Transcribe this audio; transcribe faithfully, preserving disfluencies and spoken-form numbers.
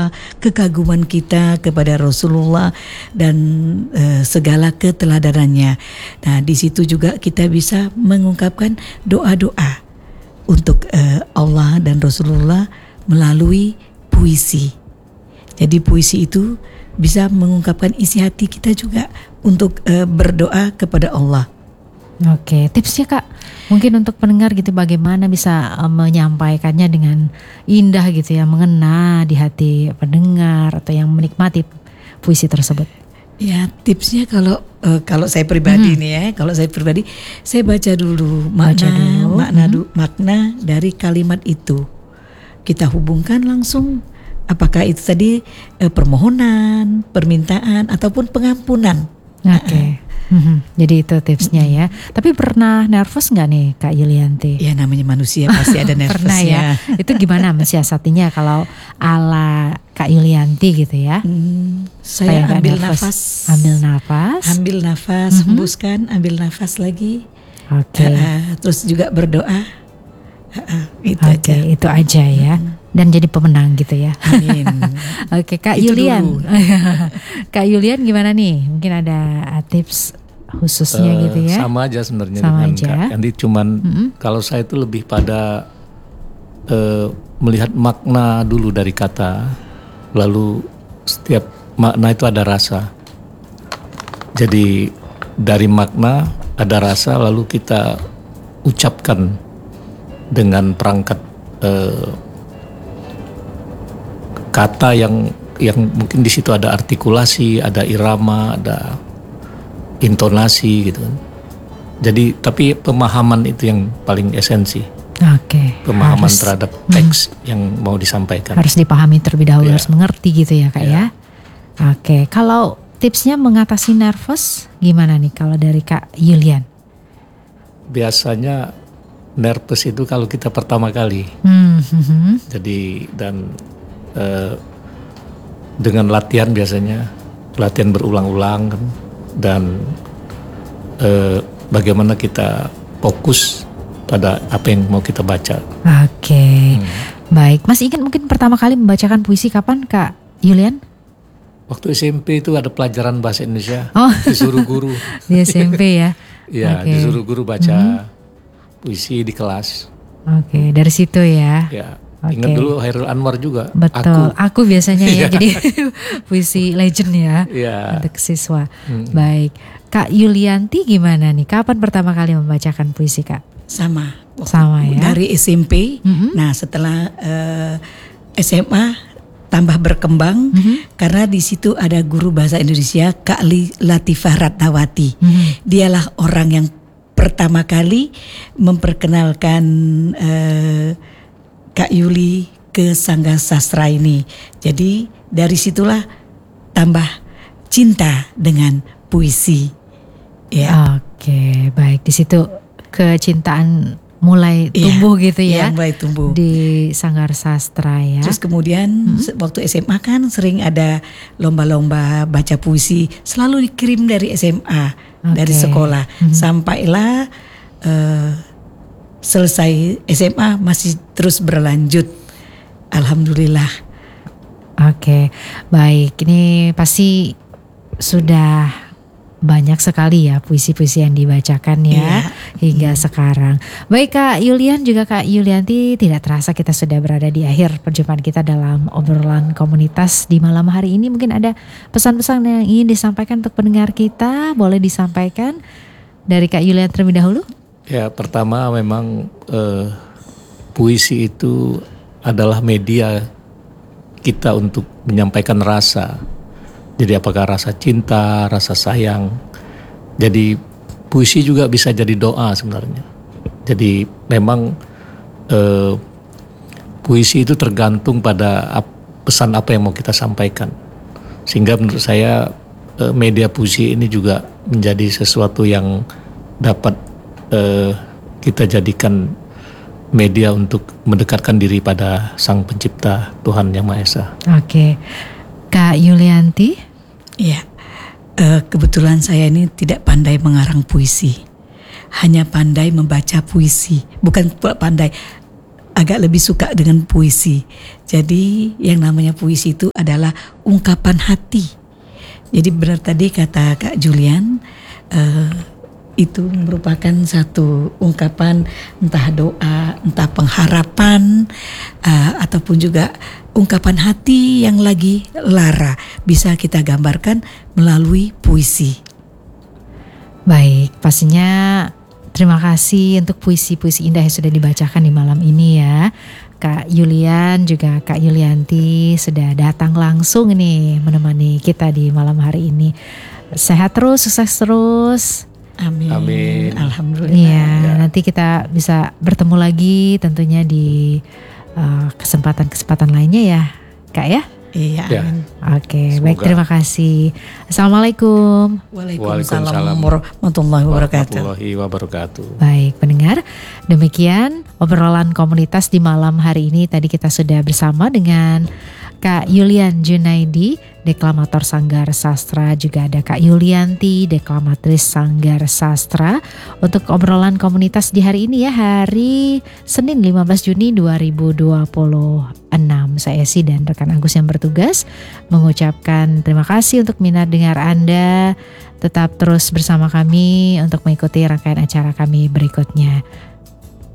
Rasulullah, kekaguman kita kepada Rasulullah dan uh, segala keteladanannya. Nah, di situ juga kita bisa mengungkapkan doa-doa untuk uh, Allah dan Rasulullah melalui puisi. Jadi puisi itu bisa mengungkapkan isi hati kita juga untuk uh, berdoa kepada Allah. Oke, tipsnya Kak, mungkin untuk pendengar gitu bagaimana bisa uh, menyampaikannya dengan indah gitu ya, mengena di hati pendengar atau yang menikmati puisi tersebut. Ya, tipsnya kalau uh, kalau saya pribadi hmm. nih ya, kalau saya pribadi saya baca dulu makna baca dulu. makna hmm. makna dari kalimat itu. Kita hubungkan langsung apakah itu tadi uh, permohonan, permintaan ataupun pengampunan. Oke. Okay. Mm-hmm. Jadi itu tipsnya mm-hmm. ya. Tapi pernah nervous nggak nih Kak Yulianti? Ya namanya manusia pasti ada nervousnya. Pernah ya. Itu gimana mensiasatinya kalau ala Kak Yulianti gitu ya? Hmm, saya ambil nervous. nafas, ambil nafas, ambil nafas, mm-hmm. hembuskan, ambil nafas lagi. Oke. Okay. Uh, terus juga berdoa. Uh, uh, itu okay, aja. Itu aja ya. Mm-hmm. Dan jadi pemenang gitu ya. Amin. Oke, Kak itu Yulian. Kak Yulian gimana nih? Mungkin ada tips khususnya uh, gitu ya? Sama aja sebenarnya sama dengan aja. Kak Kandi. Cuman mm-hmm. kalau saya itu lebih pada uh, melihat makna dulu dari kata. Lalu setiap makna itu ada rasa. Jadi dari makna ada rasa lalu kita ucapkan dengan perangkat uh, kata yang yang mungkin di situ ada artikulasi, ada irama, ada intonasi gitu kan. Jadi tapi pemahaman itu yang paling esensi. Oke. Okay. Pemahaman harus, terhadap teks hmm. yang mau disampaikan. Harus dipahami terlebih dahulu, yeah. harus mengerti gitu ya Kak yeah. ya. Oke, okay. Kalau tipsnya mengatasi nervous gimana nih kalau dari Kak Yulian? Biasanya nervous itu kalau kita pertama kali. Hmm. Jadi dan Uh, dengan latihan biasanya latihan berulang-ulang kan, dan uh, bagaimana kita fokus pada apa yang mau kita baca. Oke, okay. hmm. baik. Mas ingat mungkin pertama kali membacakan puisi kapan Kak Yulian? Waktu S M P itu ada pelajaran bahasa Indonesia, oh. disuruh guru. Di S M P ya? Iya, okay. disuruh guru baca hmm. puisi di kelas. Oke, okay. dari situ ya. Ya. Okay. Ingat dulu Hairul Anwar juga. Betul, aku, aku biasanya ya jadi puisi legend ya yeah. untuk siswa. Hmm. Baik, Kak Yulianti gimana nih? Kapan pertama kali membacakan puisi Kak? Sama, sama ya. Dari S M P. Mm-hmm. Nah setelah uh, S M A tambah berkembang mm-hmm. karena di situ ada guru bahasa Indonesia Kak Latifah Ratnawati. Mm-hmm. Dialah orang yang pertama kali memperkenalkan. Uh, Kak Yuli ke Sangga Sastra ini. Jadi dari situlah tambah cinta dengan puisi. Ya. Oke, baik. Di situ kecintaan mulai tumbuh ya, gitu ya. Ya, mulai tumbuh di Sanggar Sastra ya. Terus kemudian hmm. waktu S M A kan sering ada lomba-lomba baca puisi, selalu dikirim dari S M A, okay. dari sekolah. Hmm. Sampailah uh, selesai S M A masih terus berlanjut. Alhamdulillah. Oke, baik. Ini pasti sudah banyak sekali ya puisi-puisi yang dibacakan ya yeah. hingga hmm. sekarang. Baik Kak Yulian juga Kak Yulianti, tidak terasa kita sudah berada di akhir perjumpaan kita dalam obrolan komunitas di malam hari ini. Mungkin ada pesan-pesan yang ingin disampaikan untuk pendengar kita, boleh disampaikan dari Kak Yulian terlebih dahulu. Ya, pertama memang eh, puisi itu adalah media kita untuk menyampaikan rasa. Jadi apakah rasa cinta, rasa sayang. Jadi puisi juga bisa jadi doa sebenarnya. Jadi memang eh, puisi itu tergantung pada ap, pesan apa yang mau kita sampaikan. Sehingga menurut saya eh, media puisi ini juga menjadi sesuatu yang dapat Uh, kita jadikan media untuk mendekatkan diri pada Sang Pencipta Tuhan Yang Maha Esa. Oke, Kak Yulianti? Ya, uh, kebetulan saya ini tidak pandai mengarang puisi, hanya pandai membaca puisi. Bukan pandai, agak lebih suka dengan puisi. Jadi yang namanya puisi itu adalah ungkapan hati. Jadi benar tadi kata Kak Julian, uh, itu merupakan satu ungkapan entah doa, entah pengharapan, uh, ataupun juga ungkapan hati yang lagi lara, bisa kita gambarkan melalui puisi. Baik, pastinya terima kasih untuk puisi-puisi indah yang sudah dibacakan di malam ini ya. Kak Yulian juga Kak Yulianti sudah datang langsung nih menemani kita di malam hari ini. Sehat terus, sukses terus. Amin. Amin. Alhamdulillah. Iya, ya. Nanti kita bisa bertemu lagi tentunya di uh, kesempatan-kesempatan lainnya ya, Kak ya. Iya. Ya. Amin. Oke, Semoga. baik, terima kasih. Assalamualaikum. Waalaikumsalam Waalaikumsalam warahmatullahi wabarakatuh. Warahmatullahi wabarakatuh. Baik pendengar, demikian obrolan komunitas di malam hari ini. Tadi kita sudah bersama dengan Kak Yulian Junaidi, deklamator Sanggar Sastra, juga ada Kak Yulianti, deklamatrice Sanggar Sastra, untuk obrolan komunitas di hari ini ya, hari Senin lima belas Juni dua ribu dua puluh enam. Saya Esi dan rekan Agus yang bertugas mengucapkan terima kasih untuk minat dengar Anda. Tetap terus bersama kami untuk mengikuti rangkaian acara kami berikutnya.